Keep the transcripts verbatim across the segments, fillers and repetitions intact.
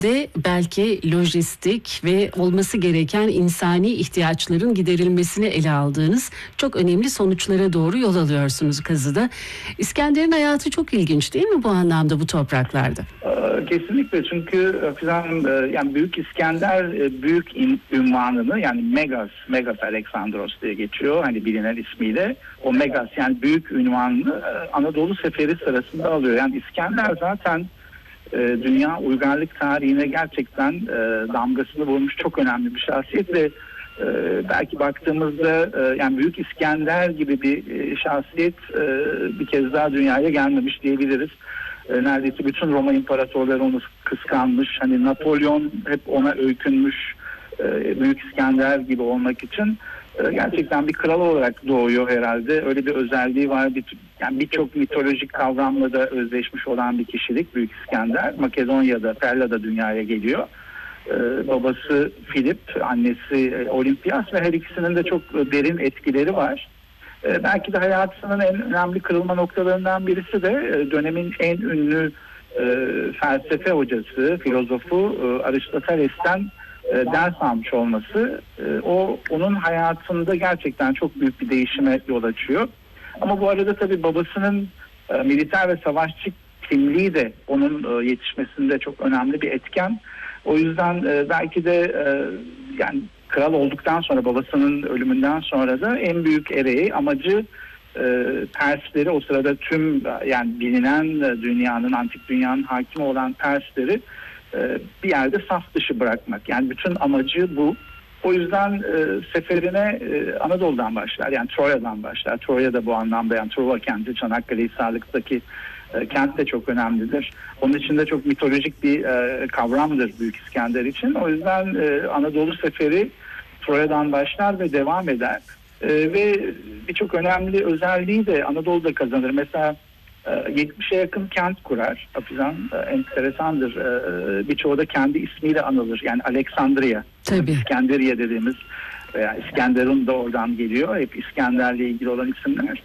de belki lojistik ve olması gereken insani ihtiyaçların giderilmesini ele aldığınız çok önemli sonuçlara doğru yol alıyorsunuz kazıda. İskender'in hayatı çok ilginç değil mi bu anlamda bu topraklarda? Kesinlikle, çünkü yani Büyük İskender büyük ünvanını, yani Megas, Megas Aleksandros diye geçiyor hani bilinen ismiyle. O Megas yani büyük ünvanını Anadolu Seferi sırasında alıyor. Yani İskender zaten dünya uygarlık tarihine gerçekten damgasını vurmuş çok önemli bir şahsiyet ve belki baktığımızda yani Büyük İskender gibi bir şahsiyet bir kez daha dünyaya gelmemiş diyebiliriz. Neredeyse bütün Roma imparatorları onu kıskanmış. Hani Napolyon hep ona öykünmüş Büyük İskender gibi olmak için. Gerçekten bir kral olarak doğuyor herhalde. Öyle bir özelliği var. Bir, yani birçok mitolojik kavramla da özdeşmiş olan bir kişilik Büyük İskender. Makedonya'da, Perla'da dünyaya geliyor. Ee, babası Filip, annesi Olimpias ve her ikisinin de çok derin etkileri var. Ee, belki de hayatının en önemli kırılma noktalarından birisi de dönemin en ünlü e, felsefe hocası, filozofu e, Aristoteles'ten ders almış olması. O onun hayatında gerçekten çok büyük bir değişime yol açıyor. Ama bu arada tabii babasının militer ve savaşçı kimliği de onun yetişmesinde çok önemli bir etken. O yüzden belki de yani kral olduktan sonra, babasının ölümünden sonra da en büyük ereği, amacı Persleri, o sırada tüm yani bilinen dünyanın, antik dünyanın hakimi olan Persleri bir yerde saf dışı bırakmak. Yani bütün amacı bu. O yüzden e, seferine e, Anadolu'dan başlar. Yani Troya'dan başlar. Troya da bu anlamda, yani Truva kenti, Çanakkale Hisarlık'taki e, kent de çok önemlidir. Onun için de çok mitolojik bir e, kavramdır Büyük İskender için. O yüzden e, Anadolu seferi Troya'dan başlar ve devam eder. E, ve birçok önemli özelliği de Anadolu'da kazanır. Mesela yetmişe yakın kent kurar. Hafizan enteresandır. Birçoğu da kendi ismiyle anılır. Yani Aleksandria, tabii, İskenderiye dediğimiz veya İskenderun da oradan geliyor. Hep İskender'le ilgili olan isimler.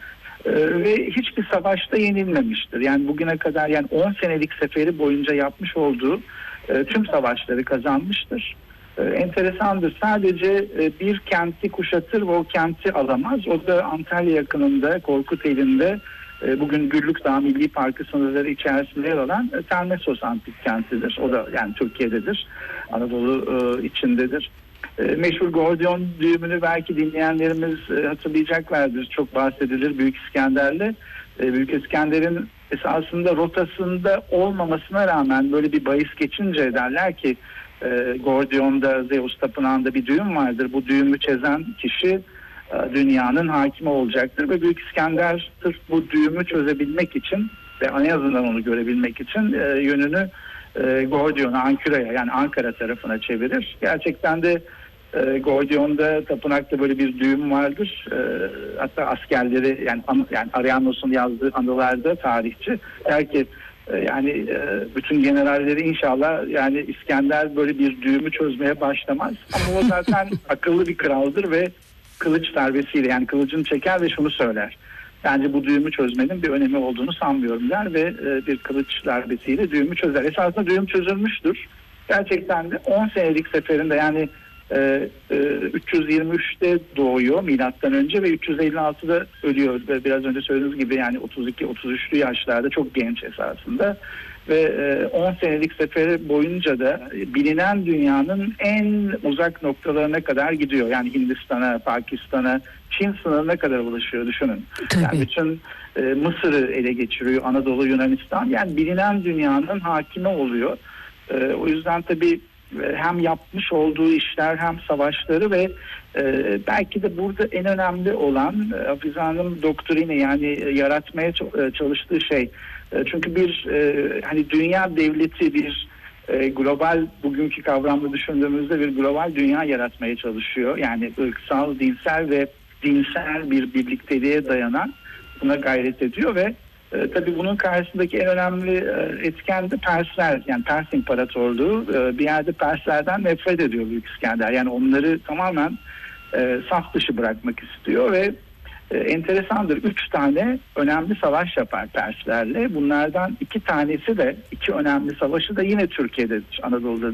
Ve hiçbir savaşta yenilmemiştir. Yani bugüne kadar, yani on senelik seferi boyunca yapmış olduğu tüm savaşları kazanmıştır. Enteresandır. Sadece bir kenti kuşatır ve o kenti alamaz. O da Antalya yakınında, Korkuteli'nde, bugün Güllükdağ Milli Parkı sınırları içerisinde yer alan Termessos antik kentidir. O da yani Türkiye'dedir. Anadolu içindedir. Meşhur Gordion düğümünü belki dinleyenlerimiz hatırlayacaklardır. Çok bahsedilir Büyük İskender'le. Büyük İskender'in esasında rotasında olmamasına rağmen böyle bir bahis geçince derler ki Gordion'da, Zeus tapınağında bir düğüm vardır. Bu düğümü çizen kişi dünyanın hakimi olacaktır ve Büyük İskender sırf bu düğümü çözebilmek için ve en azından onu görebilmek için e, yönünü e, Gordion'a, Ankyra'ya, yani Ankara tarafına çevirir. Gerçekten de e, Gordion'da, tapınakta böyle bir düğüm vardır. E, hatta askerleri, yani, yani Arianos'un yazdığı anılarda tarihçi der ki e, yani e, bütün generalleri inşallah yani İskender böyle bir düğümü çözmeye başlamaz. Ama o zaten akıllı bir kraldır ve kılıç darbesiyle, yani kılıcını çeker ve şunu söyler: bence bu düğümü çözmenin bir önemi olduğunu sanmıyorum der ve e, bir kılıç darbesiyle düğümü çözer. Esasında düğüm çözülmüştür. Gerçekten de on senelik seferinde, yani e, e, üç yüz yirmi üçte doğuyor milattan önce ve üç yüz elli altıda ölüyor. Ve biraz önce söylediğiniz gibi yani otuz iki otuz üçlü yaşlarda, çok genç esasında. Ve on senelik seferi boyunca da bilinen dünyanın en uzak noktalarına kadar gidiyor. Yani Hindistan'a, Pakistan'a, Çin sınırına kadar ulaşıyor, düşünün. Tabii. Yani bütün e, Mısır'ı ele geçiriyor, Anadolu, Yunanistan. Yani bilinen dünyanın hakimi oluyor. E, o yüzden tabii hem yapmış olduğu işler, hem savaşları ve e, belki de burada en önemli olan Hafizan'ın doktrini, yani yaratmaya çalıştığı şey. Çünkü bir e, hani dünya devleti, bir e, global, bugünkü kavramla düşündüğümüzde bir global dünya yaratmaya çalışıyor. Yani ırksal, dinsel ve dinsel bir birlikteliğe dayanan, buna gayret ediyor ve e, tabii bunun karşısındaki en önemli e, etken de Persler. Yani Pers İmparatorluğu e, bir yerde Perslerden nefret ediyor Büyük İskender. Yani onları tamamen e, saf dışı bırakmak istiyor ve E, enteresandır. Üç tane önemli savaş yapar Perslerle. Bunlardan iki tanesi de, iki önemli savaşı da yine Türkiye'de, Anadolu'da